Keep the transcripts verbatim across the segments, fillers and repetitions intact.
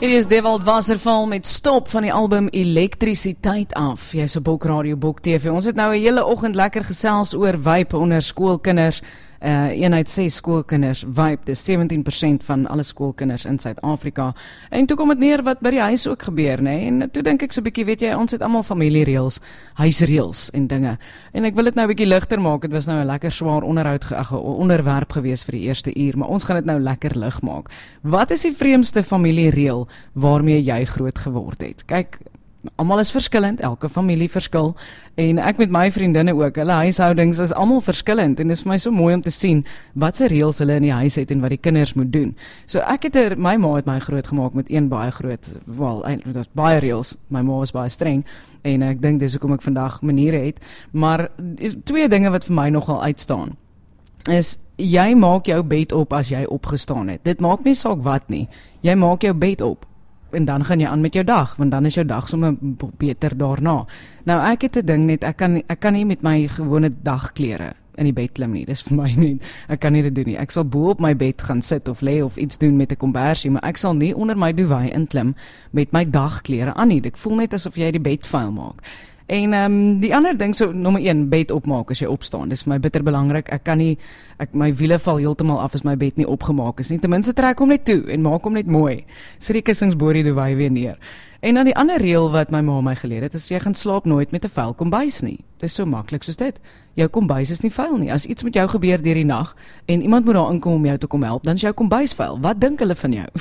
Hier is Dewald Wasserval met Stop van die album Elektrisiteit af. Jy is op Bok Radio, Bok T V. Ons het nou 'n hele oggend lekker gesels oor Vibe onder skoolkinders. Uh, een uit ses skoolkinders Vibe, dis sewentien persent van alle skoolkinders in Suid-Afrika. En toe kom het neer wat by die huis ook gebeur, nee? En toe dink ek so 'n bietjie, weet jy, ons het almal familiereëls, huisreëls en dinge. En ek wil dit nou 'n bietjie ligter maak. Dit was nou 'n lekker swaar onderhoud ge- onderwerp gewees vir die eerste uur, maar ons gaan dit nou lekker lig maak. Wat is die vreemdste familiereël waarmee jy groot geword het? Kyk, almal is verskillend, elke familie verskil, en ek met my vriendinne ook, hulle huishoudings is almal verskillend, en dit is vir my so mooi om te sien wat se reëls hulle in die huis het en wat die kinders moet doen. So ek het er, my ma het my groot gemaak met een baie groot, wel, eintlik dat baie reëls, my ma was baie streng, en ek dink dis hoekom ek vandag maniere het, maar twee dinge wat vir my nogal uitstaan, is, jy maak jou bed op as jy opgestaan het. Dit maak nie saak wat nie, jy maak jou bed op, en dan gaan jy aan met jou dag, want dan is jou dag sommer beter daarna. Nou ek het 'n ding net, ek kan, ek kan nie met my gewone dagklere in die bed klim nie, dis vir my nie, ek kan nie dit doen nie. Ek sal bo op my bed gaan sit of lê of iets doen met 'n kombersie, maar ek sal nie onder my duvet inklim met my dagklere aan nie. Ek voel net asof jy die bed vuil maak. En um, die ander ding, so nommer een, bed opmaak as jy opstaan, dis vir my bitter belangrik. Ek kan nie, ek, my wiele val heeltemal af as my bed nie opgemaak is nie. Ten minste trek hom net toe en maak hom net mooi. Sit die kussings bo die duvet weer neer. En dan die ander reël wat my ma my geleer het, is jy gaan slaap nooit met 'n vuil kombuis nie. Dis so maklik soos dit. Jou kombuis is nie vuil nie. As iets met jou gebeur deur die nag en iemand moet daar inkom om jou te kom help, dan is jou kombuis vuil. Wat dink hulle van jou?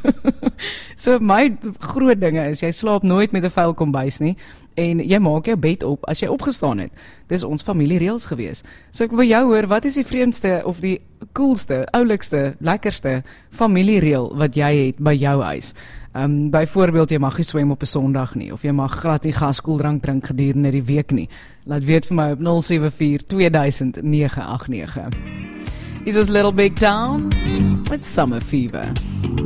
So my groot dinge is, jy slaap nooit met 'n vuil kombuis nie, en jy maak jou bed op as jy opgestaan het. Dis ons familiereëls gewees. So ek wil by jou hoor, wat is die vreemdste of die coolste, oulikste, lekkerste familiereël wat jy het by jou huis? Um, byvoorbeeld, jy mag nie swem op 'n Sondag nie, of jy mag glad nie gaskoeldrank drink gedurende die week nie. Laat weet vir my op nul sewe vier twee duisend nege agt nege. Is ons Little Big Town with Summer Fever.